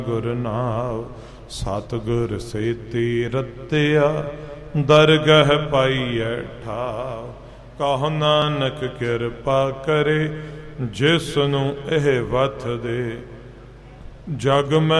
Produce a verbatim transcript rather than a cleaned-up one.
ਗੁਰ ਨਾਮ ਸਤਿਗੁਰ ਸੇਤੀ ਰਤਿਆ ਦਰਗਹ ਪਾਈਐ ਠਾਉ। ਕਹੋ ਨਾਨਕ ਕਿਰਪਾ ਕਰੇ ਜਿਸ ਨੂੰ ਇਹ ਵਥ ਦੇ। ਜਗ ਮੈਂ